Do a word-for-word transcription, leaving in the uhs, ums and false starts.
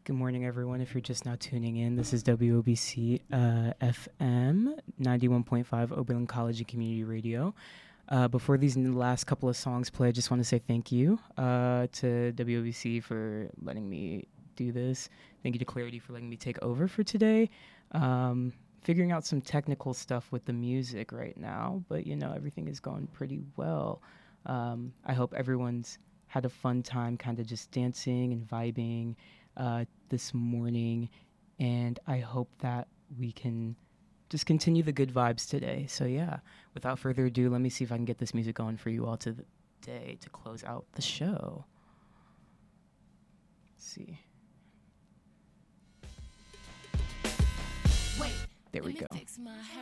Good morning, everyone. If you're just now tuning in, this is W O B C uh, F M ninety-one point five Oberlin College and Community Radio. Uh, before these n- last couple of songs play, I just want to say thank you uh, to W O B C for letting me do this. Thank you to Clarity for letting me take over for today. Um, figuring out some technical stuff with the music right now, but you know, everything is going pretty well. Um, I hope everyone's had a fun time kind of just dancing and vibing uh, this morning, and I hope that we can just continue the good vibes today. So yeah, without further ado, let me see if I can get this music going for you all today to close out the show. Let's see. There we go.